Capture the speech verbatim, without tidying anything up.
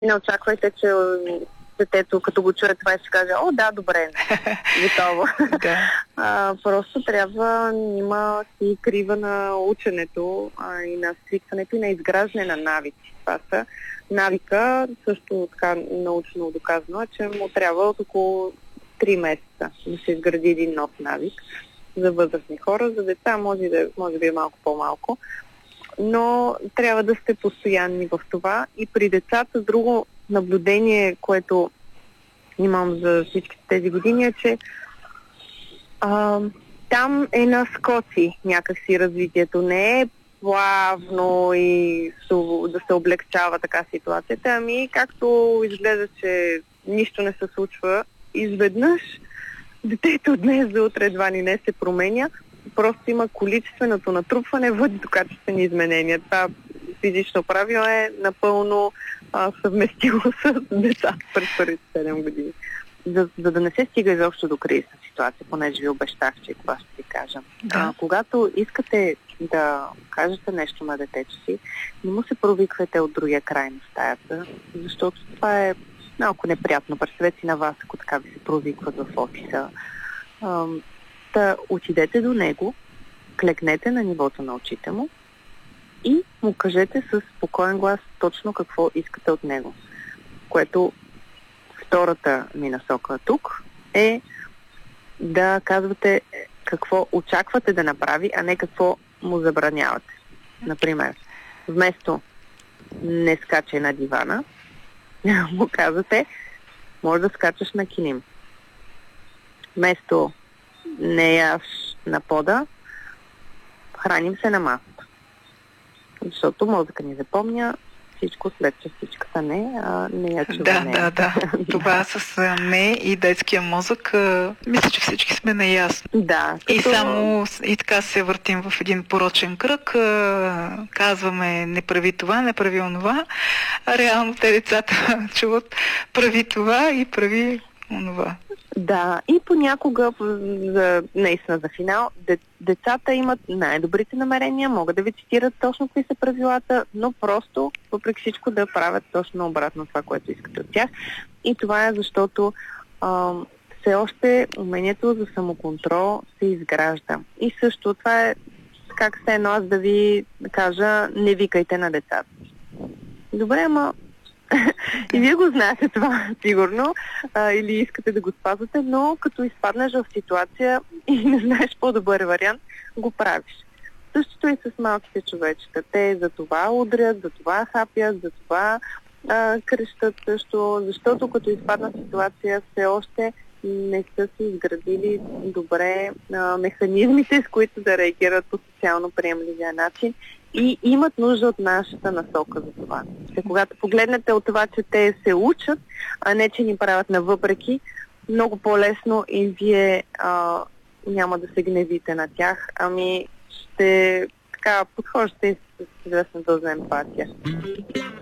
Не очаквайте, че детето, като го чуе това, ще каже: о, да, добре, готово. Да. А, просто трябва, има си крива на ученето а, и на свикването и на изграждане на навици. Това са навика, също така научно доказано, че му трябва от около три месеца да се изгради един нов навик. За възрастни хора, за деца може, да, може би е малко по-малко, но трябва да сте постоянни в това. И при децата друго наблюдение, което имам за всички тези години, е, че а, там е на скоци някакси развитието. Не е плавно и да се облегчава така ситуацията, ами както изглежда, че нищо не се случва, изведнъж детето от днес за утре едва ни не се променя. Просто има количественото натрупване води до качествени изменения. Това физично правило е напълно а, съвместимо с децата през първите седем години. За, за да не се стига изобщо до кризисна ситуация, понеже ви обещах, че това ще ви кажа. Да. А, когато искате да кажете нещо на детето си, не му се провиквайте от другия край на стаята, защото това е малко неприятно. Представете си на вас, ако така ви се провикват в офиса. А, да отидете до него, клекнете на нивото на очите му и му кажете с спокоен глас точно какво искате от него. Което втората ми насока тук е да казвате какво очаквате да направи, а не какво му забранявате. Например, вместо не скачай на дивана, му казвате: може да скачаш на киним. Вместо не яш на пода, храним се на масата. Защото мозъка ни запомня всичко след частичката не, а не я чува Да, не. да, да. Това с не и детския мозък, а, мисля, че всички сме наясно. Да. Като... И само и така се въртим в един порочен кръг, а, казваме: не прави това, не прави онова, а реално те децата чуват: прави това и прави онова. Да, и понякога, за, наистина за финал, де, децата имат най-добрите намерения, могат да ви цитират точно какви са правилата, но просто, въпреки всичко, да правят точно обратно това, което искате от тях. И това е защото а, все още умението за самоконтрол се изгражда. И също това е как се едно аз да ви кажа: не викайте на децата. Добре, ама и вие го знаете това, сигурно, а, или искате да го спазвате, но като изпаднеш в ситуация и не знаеш по-добър вариант, го правиш. Същото и с малките човечета. Те за това удрят, за това хапят, за това а, крещат също, защото като изпадна ситуация все още не са си изградили добре а, механизмите, с които да реагират по социално приемливия начин. И имат нужда от нашата насока за това. Че когато погледнете от това, че те се учат, а не че ни правят навъпреки, много по-лесно и вие а, няма да се гневите на тях, ами ще така подхождате с известна доза емпатия.